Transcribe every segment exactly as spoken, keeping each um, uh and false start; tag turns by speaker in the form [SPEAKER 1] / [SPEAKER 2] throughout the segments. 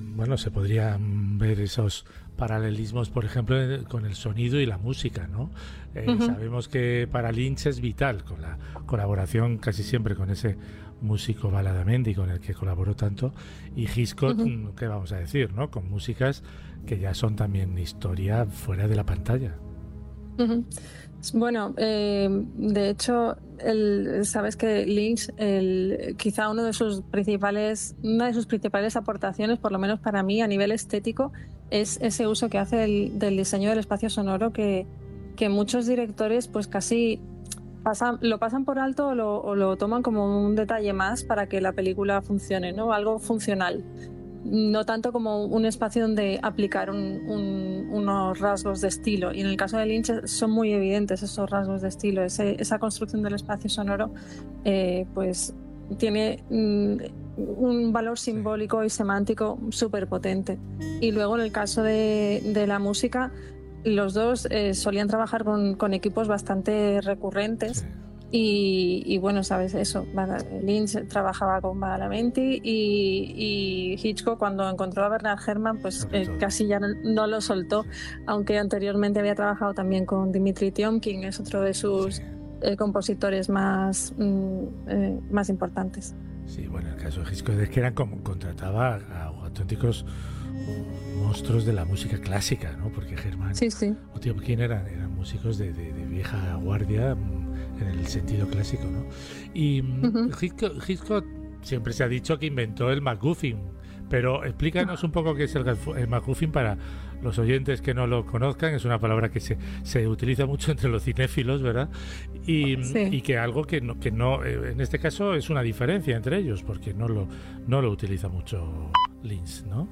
[SPEAKER 1] bueno, se podrían ver esos paralelismos, por ejemplo, con el sonido y la música, ¿no? Eh, uh-huh. Sabemos que para Lynch es vital, con la colaboración casi siempre con ese músico Badalamenti con el que colaboró tanto, y Hitchcock, uh-huh. ¿qué vamos a decir, no? Con músicas que ya son también historia fuera de la pantalla.
[SPEAKER 2] Uh-huh. Bueno, eh, de hecho, el, sabes que Lynch, el, quizá uno de sus principales, una de sus principales aportaciones, por lo menos para mí, a nivel estético, es ese uso que hace el, del diseño del espacio sonoro que, que muchos directores, pues casi pasan, lo pasan por alto o lo, o lo toman como un detalle más para que la película funcione, ¿no? Algo funcional. No tanto como un espacio donde aplicar un, un, unos rasgos de estilo, y en el caso de Lynch son muy evidentes esos rasgos de estilo. Ese, esa construcción del espacio sonoro eh, pues tiene mm, un valor simbólico y semántico súper potente. Y luego en el caso de, de la música, los dos eh, solían trabajar con, con equipos bastante recurrentes. Sí. Y, y bueno, sabes eso, Lynch trabajaba con Badalamenti y, y Hitchcock, cuando encontró a Bernard Herrmann, pues eh, casi ya no, no lo soltó, aunque anteriormente había trabajado también con Dimitri Tiomkin, es otro de sus sí. eh, compositores más, mm, eh, más importantes.
[SPEAKER 1] Sí, bueno, el caso de Hitchcock es que eran como contrataba a, a auténticos monstruos de la música clásica, ¿no? Porque Herrmann
[SPEAKER 2] sí, sí.
[SPEAKER 1] o Tiomkin eran, eran músicos de, de, de vieja guardia, en el sentido clásico, ¿no? Y uh-huh. Hitchcock, Hitchcock siempre se ha dicho que inventó el MacGuffin, pero explícanos un poco qué es el, el MacGuffin para los oyentes que no lo conozcan. Es una palabra que se, se utiliza mucho entre los cinéfilos, ¿verdad? Y, sí. y que algo que no, que no, en este caso es una diferencia entre ellos, porque no lo, no lo utiliza mucho Lynch, ¿no?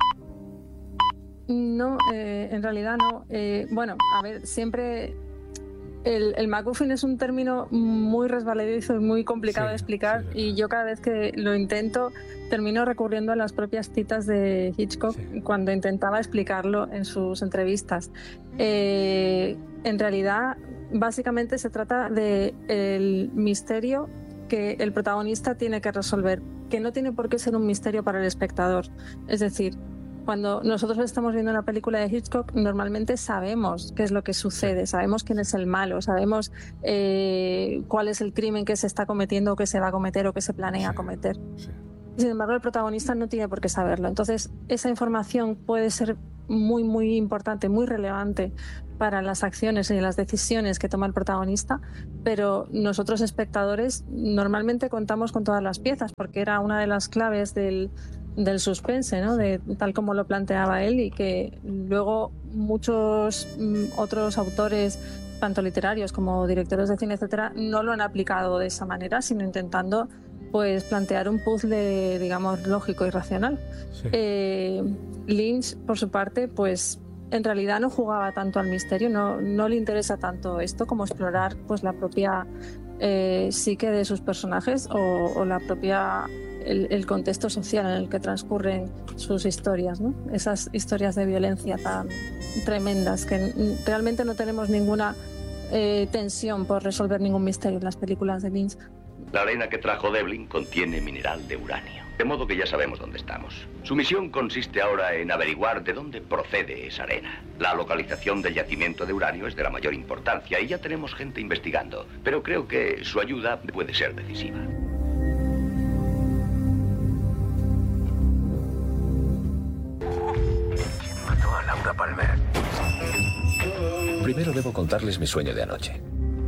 [SPEAKER 2] No, eh, en realidad no. Eh, bueno, a ver, siempre... El, el MacGuffin es un término muy resbaladizo y muy complicado sí, de explicar, sí, y yo cada vez que lo intento termino recurriendo a las propias citas de Hitchcock sí. cuando intentaba explicarlo en sus entrevistas. Eh, en realidad, básicamente se trata del misterio que el protagonista tiene que resolver, que no tiene por qué ser un misterio para el espectador. Es decir, cuando nosotros estamos viendo una película de Hitchcock, normalmente sabemos qué es lo que sucede, sabemos quién es el malo, sabemos eh, cuál es el crimen que se está cometiendo o que se va a cometer o que se planea sí, cometer. Sí. Sin embargo, el protagonista no tiene por qué saberlo. Entonces, esa información puede ser muy, muy importante, muy relevante para las acciones y las decisiones que toma el protagonista, pero nosotros espectadores normalmente contamos con todas las piezas, porque era una de las claves del del suspense, ¿no? De, tal como lo planteaba él, y que luego muchos mm, otros autores, tanto literarios como directores de cine, etcétera, no lo han aplicado de esa manera, sino intentando pues plantear un puzzle, digamos, lógico y racional. Sí. Eh, Lynch, por su parte, pues en realidad no jugaba tanto al misterio, no, no le interesa tanto esto como explorar pues la propia eh, psique de sus personajes o, o la propia El, el contexto social en el que transcurren sus historias, ¿no? Esas historias de violencia tan tremendas que realmente no tenemos ninguna eh, tensión por resolver ningún misterio en las películas de Lynch.
[SPEAKER 3] La arena que trajo Devlin contiene mineral de uranio, de modo que ya sabemos dónde estamos. Su misión consiste ahora en averiguar de dónde procede esa arena. La localización del yacimiento de uranio es de la mayor importancia y ya tenemos gente investigando, pero creo que su ayuda puede ser decisiva.
[SPEAKER 4] Laura Palmer. Primero debo contarles mi sueño de anoche.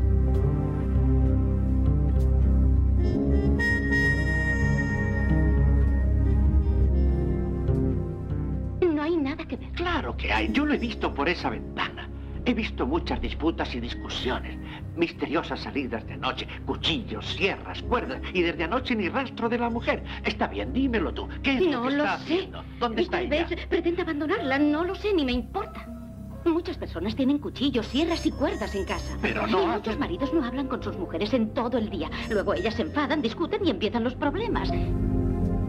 [SPEAKER 5] No hay nada que ver.
[SPEAKER 6] Claro que hay. Yo lo he visto por esa ventana. He visto muchas disputas y discusiones, misteriosas salidas de noche, cuchillos, sierras, cuerdas, y desde anoche ni rastro de la mujer. Está bien, dímelo tú. ¿Qué es
[SPEAKER 5] no
[SPEAKER 6] lo que
[SPEAKER 5] lo
[SPEAKER 6] está
[SPEAKER 5] sé.
[SPEAKER 6] haciendo? ¿Dónde está ella?
[SPEAKER 5] Tal vez pretende abandonarla. No lo sé, ni me importa. Muchas personas tienen cuchillos, sierras y cuerdas en casa.
[SPEAKER 6] Pero no
[SPEAKER 5] Y
[SPEAKER 6] hacen...
[SPEAKER 5] muchos maridos no hablan con sus mujeres en todo el día. Luego ellas se enfadan, discuten y empiezan los problemas.